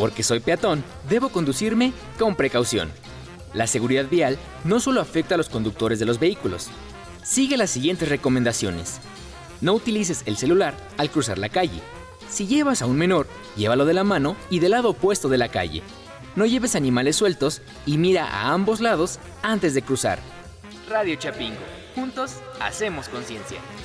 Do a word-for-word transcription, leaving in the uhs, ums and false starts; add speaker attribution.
Speaker 1: Porque soy peatón, debo conducirme con precaución. La seguridad vial no solo afecta a los conductores de los vehículos. Sigue las siguientes recomendaciones. No utilices el celular al cruzar la calle. Si llevas a un menor, llévalo de la mano y del lado opuesto de la calle. No lleves animales sueltos y mira a ambos lados antes de cruzar. Radio Chapingo. Juntos hacemos conciencia.